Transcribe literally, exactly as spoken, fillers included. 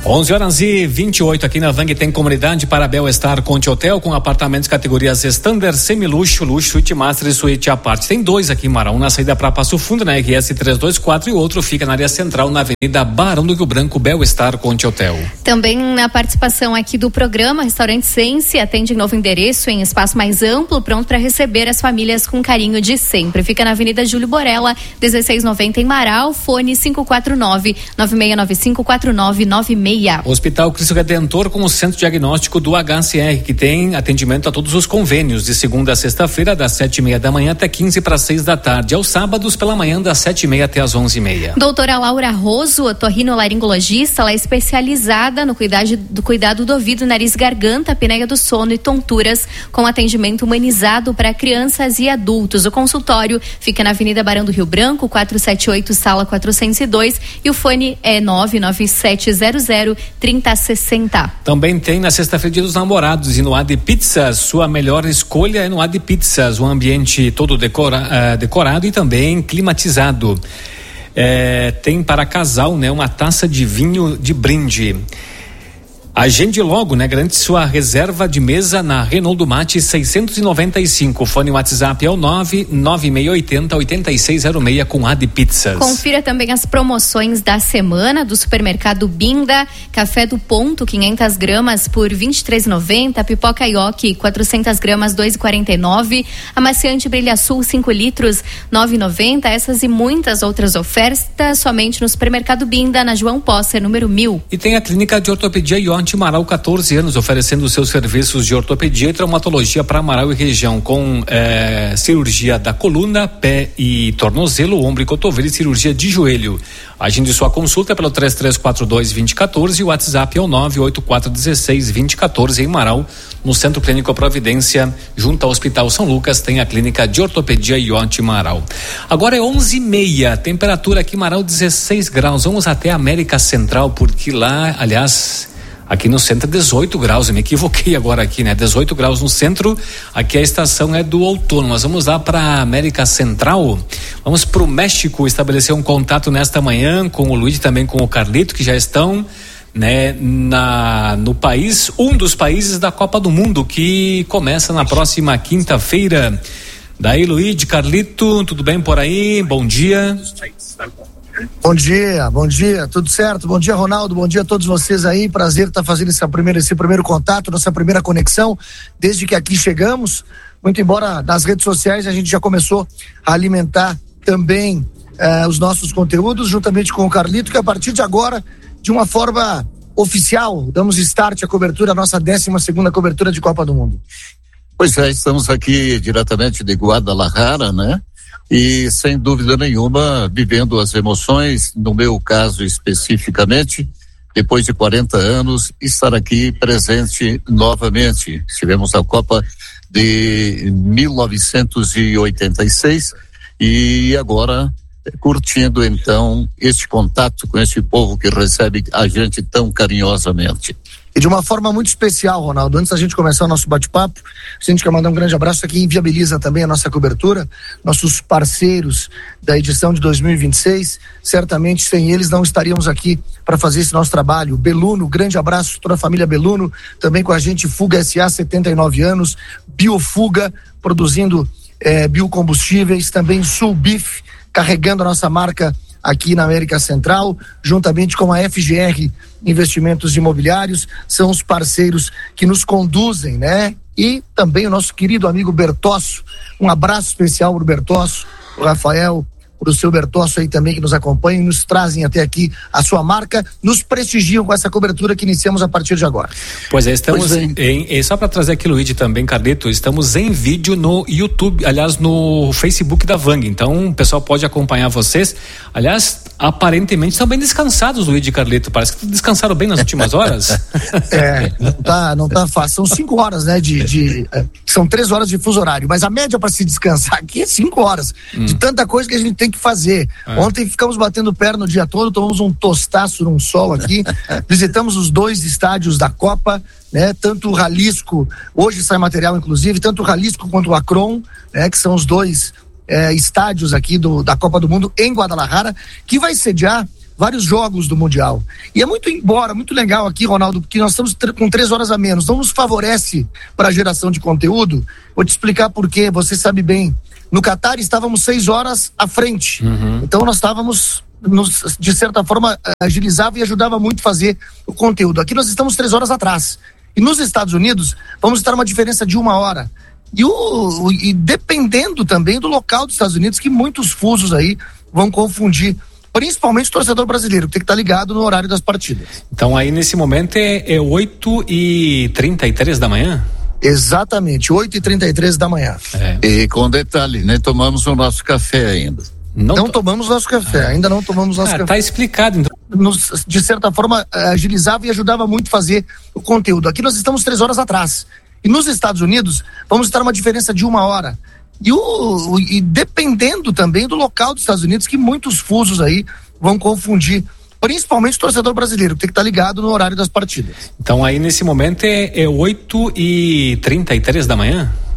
onze horas e vinte e oito aqui na Vang tem comunidade para Bel-Estar Conte Hotel com apartamentos categorias Standard, Semi-Luxo, Luxo, Suite Master e Suite à parte. Tem dois aqui em Marão, na saída para Passo Fundo, na R S trezentos e vinte e quatro, e o outro fica na área central, na Avenida Barão do Rio Branco, Bel-Estar Conte Hotel. Também na participação aqui do programa, Restaurante Sense atende em novo endereço, em espaço mais amplo, pronto para receber as famílias com carinho de sempre. Fica na Avenida Júlio Borella, dezesseis noventa em Marau, fone cinco quatro nove, nove seis nove cinco, quatro nove nove seis. Hospital Cristo Redentor com o Centro Diagnóstico do H C R, que tem atendimento a todos os convênios, de segunda a sexta-feira, das sete e meia da manhã até quinze para seis da tarde. Aos sábados, pela manhã, das sete e meia até as onze e meia. Doutora Laura Roso, otorrinolaringologista, ela é especializada no cuidado do, cuidado do ouvido, nariz, garganta, apneia do sono e tonturas, com atendimento humanizado para crianças e adultos. O consultório fica na Avenida Barão do Rio Branco, quatrocentos e setenta e oito, sala quatrocentos e dois, e o fone é nove nove sete zero zero, trinta sessenta. Também tem na sexta-feira Dia dos Namorados e no Adi Pizzas, sua melhor escolha é no Adi Pizzas, um ambiente todo decora, uh, decorado e também climatizado. É, tem para casal, né, uma taça de vinho de brinde. Agende logo, né? Garante sua reserva de mesa na Renault do Mate seiscentos e noventa e cinco. Fone WhatsApp é o nove nove seis oito zero, oito seis zero seis com Adi Pizzas. Confira também as promoções da semana do supermercado Binda. Café do Ponto, quinhentas gramas por vinte e três reais e noventa centavos. Pipoca Ioki, quatrocentas gramas, dois reais e quarenta e nove centavos. Amaciante Brilha Sul, cinco litros, nove reais e noventa centavos. Essas e muitas outras ofertas somente no supermercado Binda, na João Posser, número mil. E tem a Clínica de Ortopedia Ionte Marau, catorze anos, oferecendo seus serviços de ortopedia e traumatologia para Marau e região, com eh, cirurgia da coluna, pé e tornozelo, ombro e cotovelo e cirurgia de joelho. Agende sua consulta pelo três três quatro dois, dois zero um quatro e o WhatsApp é o nove oito quatro um seis, dois zero um quatro em Marau, no Centro Clínico Providência, junto ao Hospital São Lucas, tem a Clínica de Ortopedia Ionte Marau. Agora é onze e meia, temperatura aqui em Marau dezesseis graus. Vamos até a América Central, porque lá, aliás, aqui no centro é dezoito graus, eu me equivoquei agora aqui, né? dezoito graus no centro, aqui a estação é do outono. Nós vamos lá para a América Central, vamos para o México estabelecer um contato nesta manhã com o Luiz e também com o Carlito, que já estão, né, na, no país, um dos países da Copa do Mundo, que começa na próxima quinta-feira. Daí, Luiz, Carlito, tudo bem por aí? Bom dia. Bom dia, bom dia, tudo certo? Bom dia, Ronaldo, bom dia a todos vocês aí, prazer estar fazendo esse primeiro, esse primeiro contato, nossa primeira conexão, desde que aqui chegamos, muito embora nas redes sociais a gente já começou a alimentar também eh, os nossos conteúdos, juntamente com o Carlito, que a partir de agora, de uma forma oficial, damos start à cobertura, a nossa décima segunda cobertura de Copa do Mundo. Pois é, estamos aqui diretamente de Guadalajara, né? E sem dúvida nenhuma vivendo as emoções, no meu caso especificamente, depois de quarenta anos, estar aqui presente novamente. Estivemos na Copa de mil novecentos e oitenta e seis e agora curtindo então este contato com este povo que recebe a gente tão carinhosamente. E de uma forma muito especial, Ronaldo, antes da gente começar o nosso bate-papo, a gente quer mandar um grande abraço aqui, inviabiliza também a nossa cobertura, nossos parceiros da edição de dois mil e vinte e seis, certamente sem eles não estaríamos aqui para fazer esse nosso trabalho. Beluno, grande abraço, toda a família Beluno, também com a gente Fuga S A, setenta e nove anos, Biofuga, produzindo eh, biocombustíveis, também Sulbif, carregando a nossa marca aqui na América Central, juntamente com a F G R Investimentos Imobiliários, são os parceiros que nos conduzem, né? E também o nosso querido amigo Bertosso, um abraço especial para o Bertosso, o Rafael, para o seu Bertosso aí também que nos acompanham e nos trazem até aqui a sua marca, nos prestigiam com essa cobertura que iniciamos a partir de agora. Pois é, estamos pois é. Em, em, só para trazer aqui, Luiz, também, Carlito, estamos em vídeo no YouTube, aliás, no Facebook da Vang, então o pessoal pode acompanhar vocês. Aliás, aparentemente estão bem descansados, Luiz e Carlito, parece que descansaram bem nas últimas horas. É, não tá, não tá fácil, são cinco horas, né, de, de é, são três horas de fuso horário, mas a média para se descansar aqui é cinco horas, hum. de tanta coisa que a gente tem que fazer. É. Ontem ficamos batendo perna o dia todo, tomamos um tostaço num sol aqui, visitamos os dois estádios da Copa, né? Tanto o Jalisco, hoje sai material inclusive, tanto o Jalisco quanto o Akron, né? Que são os dois é, estádios aqui do, da Copa do Mundo em Guadalajara, que vai sediar vários jogos do Mundial. E é muito embora, muito legal aqui, Ronaldo, porque nós estamos com três horas a menos. Não nos favorece para a geração de conteúdo. Vou te explicar por quê, você sabe bem. No Catar estávamos seis horas à frente. Uhum. Então nós estávamos, nos, de certa forma, agilizava e ajudava muito a fazer o conteúdo. Aqui nós estamos três horas atrás. E nos Estados Unidos, vamos estar uma diferença de uma hora. E, o, e dependendo também do local dos Estados Unidos, que muitos fusos aí vão confundir, principalmente o torcedor brasileiro, que tem que estar ligado no horário das partidas. Então aí nesse momento é, é oito e trinta e três da manhã? Exatamente, oito e trinta e três da manhã. É. E com detalhe, nem tomamos o nosso café ainda. Não, não to... tomamos nosso café, ah. ainda não tomamos nosso ah, café. Tá explicado, então. Nos, de certa forma, agilizava e ajudava muito a fazer o conteúdo. Aqui nós estamos três horas atrás. E nos Estados Unidos, vamos estar uma diferença de uma hora. E, o, e dependendo também do local dos Estados Unidos, que muitos fusos aí vão confundir, principalmente o torcedor brasileiro, que tem que estar ligado no horário das partidas. Então aí nesse momento é, é oito e trinta e três da manhã?